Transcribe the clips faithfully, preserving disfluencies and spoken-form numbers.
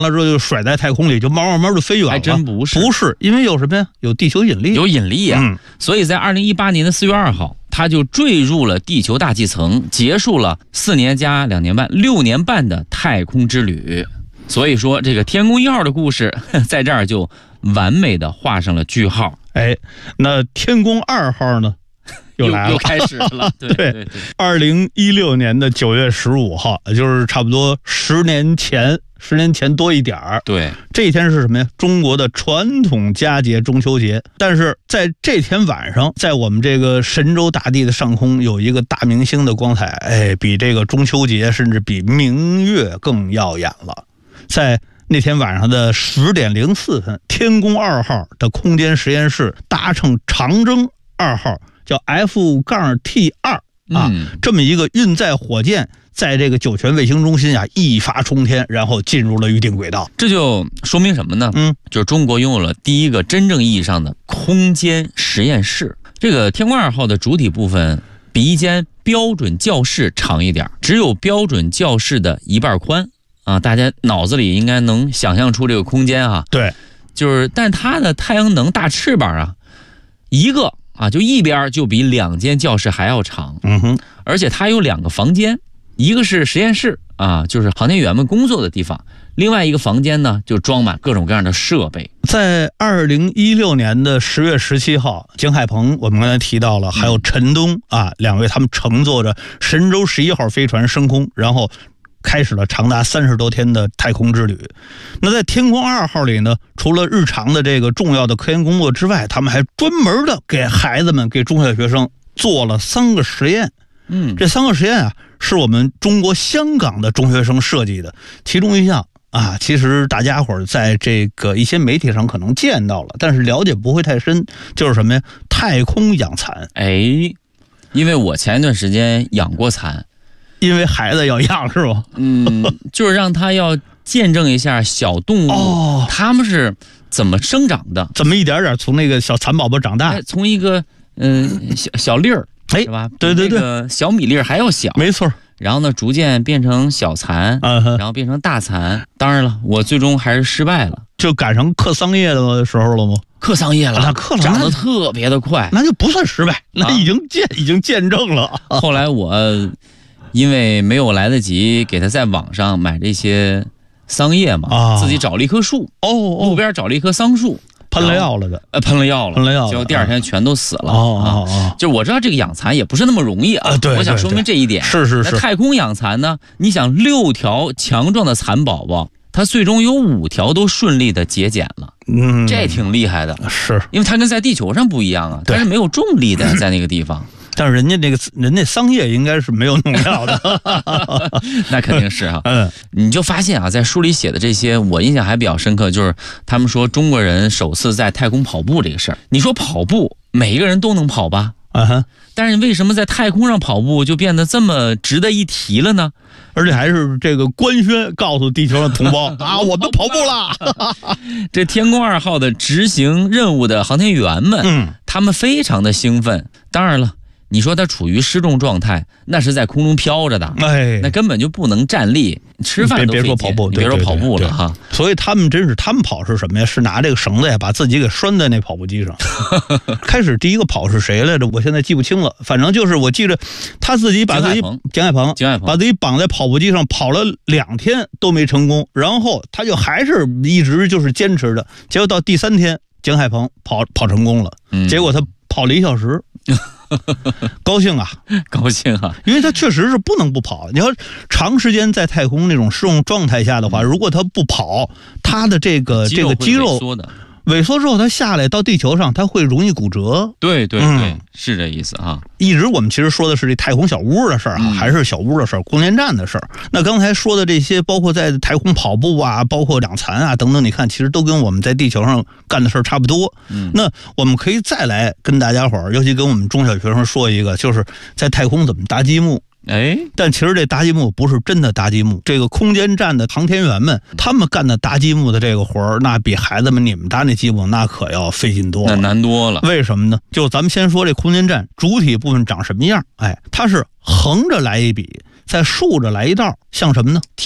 了之后就甩在太空里，就慢慢慢就飞远了。 还真不是， 不是，因为有什么呀？有地球引力， 有引力啊。 嗯、 所以在二零一八年的四月二号，它就坠入了地球大气层，结束了四年加两年半、六年半的太空之旅。所以说，这个天宫一号的故事在这儿就完美的画上了句号。 哎，那天宫二号呢？又来了， 又, 又开始了。对对对， 二零一六年的九月十五号，也就是差不多十年前，十年前多一点儿。 对， 这一天是什么呀？中国的传统佳节中秋节。但是在这天晚上，在我们这个神州大地的上空，有一个大明星的光彩，哎，比这个中秋节甚至比明月更耀眼了。在那天晚上的十点零四分，天宫二号的空间实验室搭乘长征二号。叫 F 杠 T 二 啊、嗯，这么一个运载火箭，在这个酒泉卫星中心啊一发冲天，然后进入了预定轨道。 这就说明什么呢？嗯，就是中国拥有了第一个真正意义上的空间实验室。这个天宫二号的主体部分比一间标准教室长一点，只有标准教室的一半宽啊，大家脑子里应该能想象出这个空间啊。 对， 就是，但它的太阳能大翅膀啊，一个。啊，就一边就比两间教室还要长， 嗯哼， 而且它有两个房间，一个是实验室啊，就是航天员们工作的地方，另外一个房间呢就装满各种各样的设备。 在二零一六年的十月十七号，景海鹏我们刚才提到了，还有陈东啊，两位他们乘坐着神舟十一号飞船升空，然后开始了长达三十多天的太空之旅。那在天宫二号里呢，除了日常的这个重要的科研工作之外，他们还专门的给孩子们、给中小学生做了三个实验。 嗯， 这三个实验啊，是我们中国香港的中学生设计的。其中一项啊，其实大家伙在这个一些媒体上可能见到了，但是了解不会太深，就是什么呀？太空养蚕。 哎，因为我前一段时间养过蚕。 因为孩子要养是吧？ 嗯，就是让他要见证一下小动物， 哦， 他们是怎么生长的， 怎么一点点从那个小蚕宝宝长大， 哎、从一个嗯小小粒儿， 哎， 是吧？ 对对对， 那个小米粒儿还要小， 没错。 然后呢，逐渐变成小蚕， 嗯， 然后变成大蚕。当然了，我最终还是失败了， 就赶上刻桑叶的时候了吗？ 刻桑叶了， 那刻长得特别的快， 那就不算失败，那已经见、啊、已经见证了。 后来我。因为没有来得及给他在网上买这些桑叶嘛，啊、自己找了一棵树， 哦， 路边找了一棵桑树， 喷了药了的， 呃，喷了药了， 喷了药了， 结果第二天全都死了。 哦哦哦， 就我知道这个养蚕也不是那么容易啊， 啊对， 我想说明这一点。 是是是。 那太空养蚕呢？你想六条强壮的蚕宝宝，它最终有五条都顺利的节俭了， 嗯， 这挺厉害的。 是， 因为它跟在地球上不一样啊，它是没有重力的，在那个地方。 但是人家那个人家桑叶应该是没有农药的， 那肯定是啊。 嗯， 你就发现啊，在书里写的这些，我印象还比较深刻，就是他们说中国人首次在太空跑步这个事儿。你说跑步，每一个人都能跑吧？ 啊哈。 但是为什么在太空上跑步就变得这么值得一提了呢？ 而且还是这个官宣告诉地球上同胞啊，我们跑步了。 这天宫二号的执行任务的航天员们， 嗯， 他们非常的兴奋。当然了。你说他处于失重状态，那是在空中飘着的， 哎， 那根本就不能站立，吃饭都别别说跑步， 别说跑步了哈。 所以他们真是，他们跑是什么呀？是拿这个绳子呀，把自己给拴在那跑步机上。开始第一个跑是谁来着？我现在记不清了，反正就是我记着他自己把自己景海鹏， 景海鹏把自己绑在跑步机上跑了两天都没成功，然后他就还是一直就是坚持着，结果到第三天，景海鹏跑跑成功了， 嗯、 结果他跑了一小时。高兴啊， 高兴啊！ 因为他确实是不能不跑。你要长时间在太空那种失重状态下的话，如果他不跑，他的这个这个肌肉萎缩之后，他下来到地球上，他会容易骨折。 对对对， 嗯、 是这意思啊。 一直我们其实说的是这太空小屋的事儿啊， 嗯、 还是小屋的事儿，空间站的事儿。那刚才说的这些，包括在太空跑步啊，包括养蚕啊等等，你看，其实都跟我们在地球上干的事儿差不多。 嗯， 那我们可以再来跟大家伙儿，尤其跟我们中小学生说一个，就是在太空怎么搭积木。 哎， 但其实这搭积木不是真的搭积木，这个空间站的航天员们，他们干的搭积木的这个活儿，那比孩子们你们搭那积木那可要费劲多了， 那难多了。 为什么呢？就咱们先说这空间站主体部分长什么样？哎，它是横着来一笔，再竖着来一道，像什么呢？ T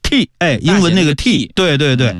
T， 哎，英文那个 T， 对对对。